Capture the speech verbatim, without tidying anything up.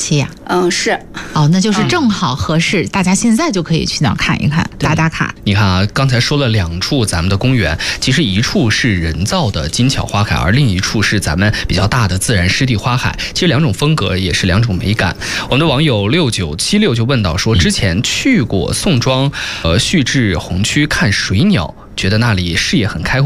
期呀、 啊？嗯，是。 哦，那就是正好合适，嗯、大家现在就可以去那儿看一看，打打卡。 你看啊，刚才说了两处咱们的公园，其实一处是人造的精巧花海，而另一处是咱们比较大的自然湿地花海。其实两种风格也是两种美感。我们的网友六九七六就问到说，之前去过宋庄呃旭志红区看水鸟，觉得那里视野很开阔。